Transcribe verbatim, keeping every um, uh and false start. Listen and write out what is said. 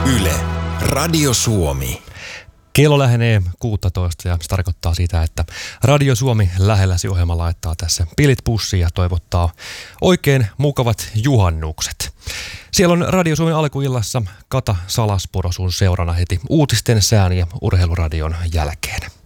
Yle, Radio Suomi. Kello lähenee kuusitoista ja se tarkoittaa sitä, että Radio Suomi lähelläsi -ohjelma laittaa tässä pilit pussiin ja toivottaa oikein mukavat juhannukset. Siellä on Radio Suomen alkuillassa Kata Salaspuro sun seurana heti uutisten, sään ja urheiluradion jälkeen.